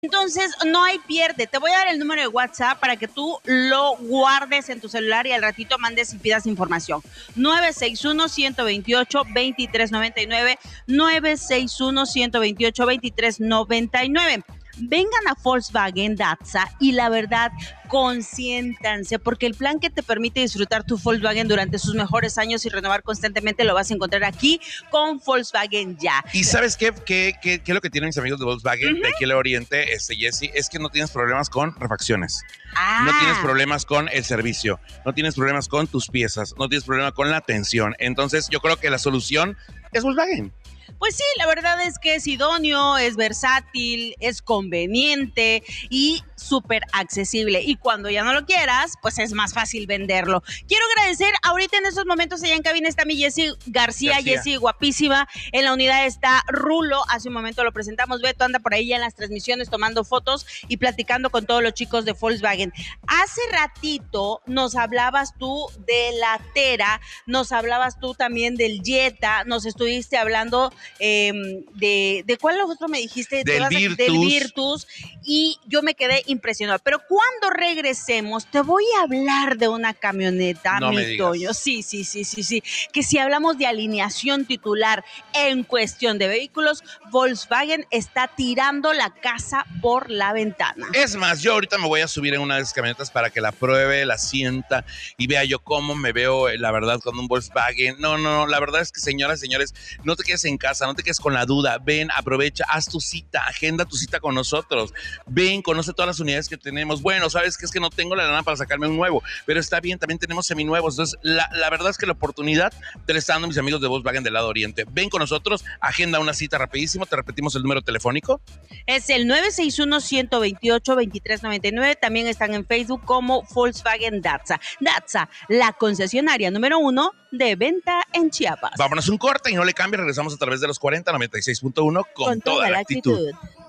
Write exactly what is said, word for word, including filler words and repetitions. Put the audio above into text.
Entonces, no hay pierde. Te voy a dar el número de WhatsApp para que tú lo guardes en tu celular y al ratito mandes y pidas información. nueve seis uno, uno dos ocho, dos tres nueve nueve, nueve seis uno, uno dos ocho, dos tres nueve nueve. Vengan a Volkswagen Datza y la verdad, consiéntanse, porque el plan que te permite disfrutar tu Volkswagen durante sus mejores años y renovar constantemente lo vas a encontrar aquí con Volkswagen Ya. ¿Y sabes qué, qué, qué, qué es lo que tienen mis amigos de Volkswagen, uh-huh, de aquí al Oriente, este, Jessy? Es que no tienes problemas con refacciones. Ah. No tienes problemas con el servicio, no tienes problemas con tus piezas, no tienes problema con la atención. Entonces, yo creo que la solución es Volkswagen. Pues sí, la verdad es que es idóneo, es versátil, es conveniente y súper accesible. Y cuando ya no lo quieras, pues es más fácil venderlo. Quiero agradecer, ahorita en estos momentos allá en cabina está mi Jessy García, García. Jessy guapísima. En la unidad está Rulo, hace un momento lo presentamos. Beto anda por ahí ya en las transmisiones tomando fotos y platicando con todos los chicos de Volkswagen. Hace ratito nos hablabas tú de la Tera, nos hablabas tú también del Jetta, nos estuviste hablando eh, de, ¿de cuál otro me dijiste? Del Virtus. Del Virtus, y yo me quedé impresionado. Pero cuando regresemos, te voy a hablar de una camioneta, no mi Toño. Sí, sí, sí, sí, sí. Que si hablamos de alineación titular en cuestión de vehículos, Volkswagen está tirando la casa por la ventana. Es más, yo ahorita me voy a subir en una de esas camionetas para que la pruebe, la sienta y vea yo cómo me veo, la verdad, con un Volkswagen. No, no, no, la verdad es que, señoras y señores, no te quedes en casa, no te quedes con la duda. Ven, aprovecha, haz tu cita, agenda tu cita con nosotros. Ven, conoce todas las unidades que tenemos. Bueno, sabes que es que no tengo la lana para sacarme un nuevo, pero está bien, también tenemos seminuevos. Entonces, la, la verdad es que la oportunidad te la están dando mis amigos de Volkswagen del lado oriente. Ven con nosotros, agenda una cita rapidísimo. Te repetimos el número telefónico. Es el nueve seis uno, uno dos ocho, dos tres nueve nueve. También están en Facebook como Volkswagen Datza. Datza, la concesionaria número uno de venta en Chiapas. Vámonos un corte y no le cambie. Regresamos a través de los cuarenta, noventa y seis punto uno con, con toda, toda la actitud. actitud.